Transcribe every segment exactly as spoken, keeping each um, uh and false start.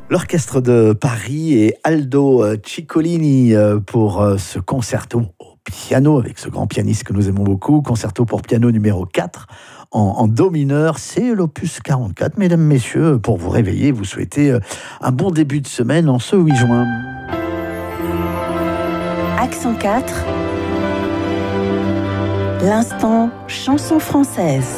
L'orchestre de Paris et Aldo Ciccolini pour ce concerto au piano avec ce grand pianiste que nous aimons beaucoup, concerto pour piano numéro quatre en, en do mineur, c'est l'opus quarante-quatre. Mesdames, messieurs, pour vous réveiller, vous souhaitez un bon début de semaine en ce huit juin. Accent quatre, l'instant chanson française.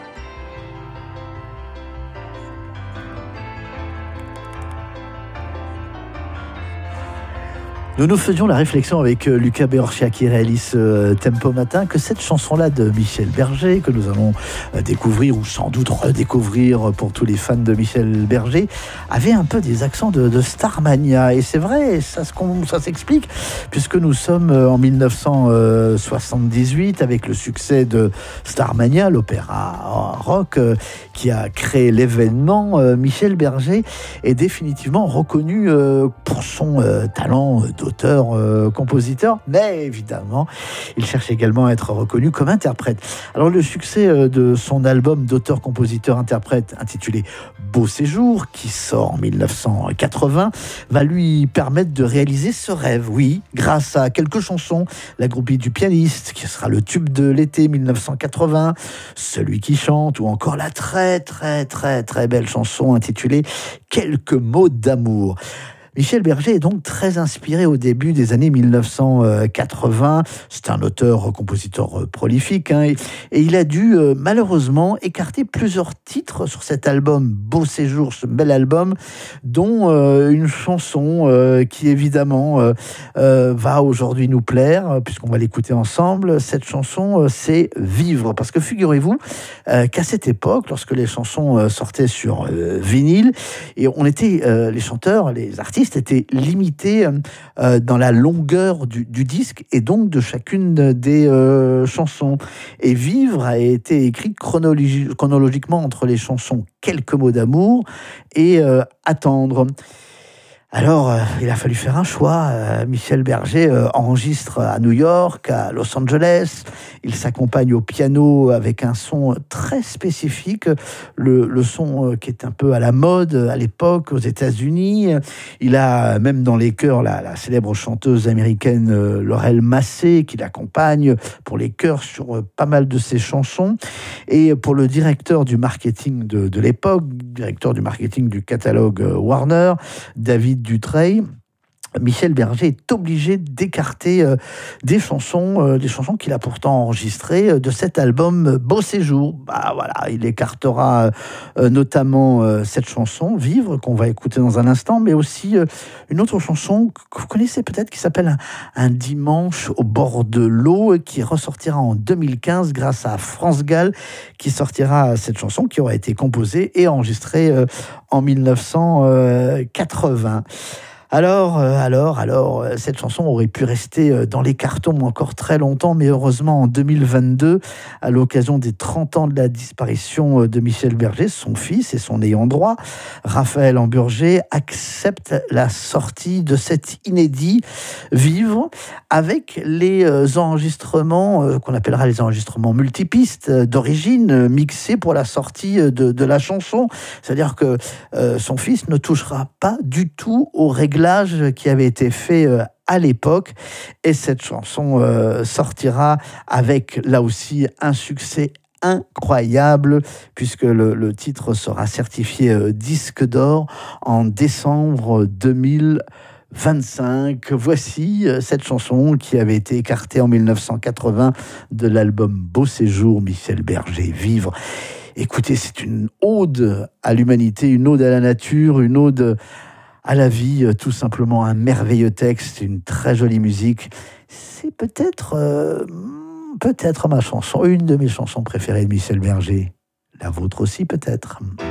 Nous nous faisions la réflexion avec Luca Beorcia qui réalise euh, Tempo Matin que cette chanson-là de Michel Berger, que nous allons euh, découvrir ou sans doute redécouvrir pour tous les fans de Michel Berger, avait un peu des accents de, de Starmania. Et c'est vrai, ça, ça s'explique puisque nous sommes en mille neuf cent soixante-dix-huit avec le succès de Starmania, l'opéra rock euh, qui a créé l'événement. Euh, Michel Berger est définitivement reconnu euh, pour son euh, talent d'auteur, euh, compositeur, mais évidemment, il cherche également à être reconnu comme interprète. Alors, le succès euh, de son album d'auteur, compositeur, interprète intitulé Beau Séjour, qui sort en mille neuf cent quatre-vingts, va lui permettre de réaliser ce rêve, oui, grâce à quelques chansons, La groupie du pianiste, qui sera le tube de l'été mille neuf cent quatre-vingts, Celui qui chante, ou encore la très, très, très, très belle chanson intitulée Quelques mots d'amour. Michel Berger est donc très inspiré au début des années mille neuf cent quatre-vingts. C'est un auteur-compositeur prolifique, hein, et, et il a dû euh, malheureusement écarter plusieurs titres sur cet album Beau Séjour, ce bel album, dont euh, une chanson euh, qui évidemment euh, euh, va aujourd'hui nous plaire, puisqu'on va l'écouter ensemble. Cette chanson, euh, c'est Vivre, parce que figurez-vous euh, qu'à cette époque, lorsque les chansons euh, sortaient sur euh, vinyle, et on était, euh, les chanteurs, les artistes, était limité euh, dans la longueur du, du disque et donc de chacune des euh, chansons. Et Vivre a été écrite chronologi- chronologiquement entre les chansons Quelques mots d'amour et euh, Attendre. Alors, euh, il a fallu faire un choix. Euh, Michel Berger euh, enregistre à New York, à Los Angeles. Il s'accompagne au piano avec un son très spécifique, le, le son euh, qui est un peu à la mode à l'époque aux États-Unis. Il a même dans les chœurs la, la célèbre chanteuse américaine euh, Laurel Massé qui l'accompagne pour les chœurs sur euh, pas mal de ses chansons. Et pour le directeur du marketing de, de l'époque, directeur du marketing du catalogue euh, Warner, David Dutreil, Michel Berger est obligé d'écarter euh, des chansons, euh, des chansons qu'il a pourtant enregistrées euh, de cet album euh, Beau Séjour. Bah voilà, il écartera euh, notamment euh, cette chanson Vivre qu'on va écouter dans un instant, mais aussi euh, une autre chanson que vous connaissez peut-être qui s'appelle un, un dimanche au bord de l'eau, qui ressortira en deux mille quinze grâce à France Gall, qui sortira cette chanson qui aura été composée et enregistrée euh, en mille neuf cent quatre-vingts. Alors, euh, alors, alors, euh, cette chanson aurait pu rester euh, dans les cartons encore très longtemps, mais heureusement, en deux mille vingt-deux, à l'occasion des trente ans de la disparition euh, de Michel Berger, son fils et son ayant droit, Raphaël Amburger, accepte la sortie de cet inédit Vivre avec les euh, enregistrements euh, qu'on appellera les enregistrements multipistes euh, d'origine, euh, mixés pour la sortie de, de la chanson. C'est-à-dire que euh, son fils ne touchera pas du tout aux réglages qui avait été fait euh, à l'époque, et cette chanson euh, sortira avec là aussi un succès incroyable puisque le, le titre sera certifié euh, disque d'or en décembre deux mille vingt-cinq. Voici euh, cette chanson qui avait été écartée en mille neuf cent quatre-vingts de l'album Beau Séjour, Michel Berger, Vivre. Écoutez, c'est une ode à l'humanité, une ode à la nature, une ode à la vie, tout simplement un merveilleux texte, une très jolie musique. C'est peut-être, euh, peut-être ma chanson, une de mes chansons préférées de Michel Berger. La vôtre aussi peut-être.